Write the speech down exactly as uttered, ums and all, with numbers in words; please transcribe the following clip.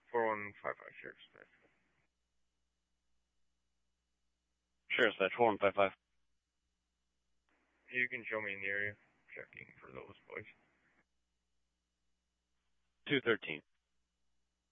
four one five five, sure. Sure, dispatch, four one five five. You can show me in the area. Checking for those boys. two thirteen.